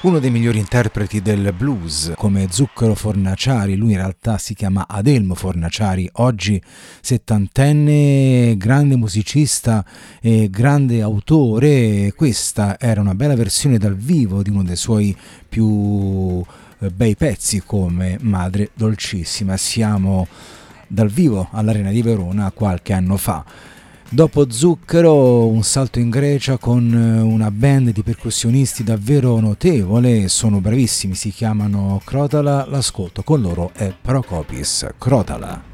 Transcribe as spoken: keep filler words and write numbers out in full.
Uno dei migliori interpreti del blues come Zucchero Fornaciari, lui in realtà si chiama Adelmo Fornaciari, oggi settantenne, grande musicista e grande autore. Questa era una bella versione dal vivo di uno dei suoi più bei pezzi come Madre Dolcissima. Siamo dal vivo all'Arena di Verona qualche anno fa. Dopo Zucchero un salto in Grecia con una band di percussionisti davvero notevole, sono bravissimi, si chiamano Krotala, l'ascolto con loro è Prokopis. Krotala.